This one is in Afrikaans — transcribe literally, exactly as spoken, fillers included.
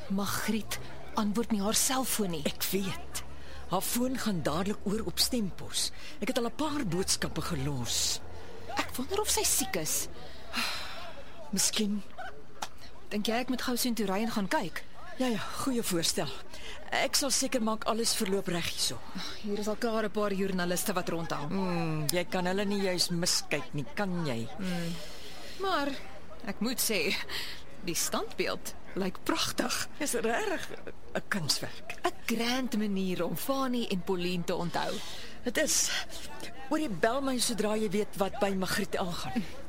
Margriet antwoord nie haar selfoon nie. Ek weet. Haar foon gaan dadelik oor op stempos. Ek het al 'n paar boodskappe gelos. Ek wonder of sy siek is. Miskien. Dink jy ek moet gou soontoe ry en gaan kyk? Ja ja, goeie voorstel. Ek sal seker maak alles verloop reg hierso. Hier is al klaar 'n paar joernaliste wat rondhang. Hmm, jy kan hulle nie juis miskyk nie, kan jy? Hmm. Maar ek moet sê, die standbeeld lyk pragtig. Dis regtig 'n kunswerk. 'n Grand manier om Fanie en Pauline te onthou. Dit is. Hoor jy, bel my sodra jy weet wat by Margriet aangaan.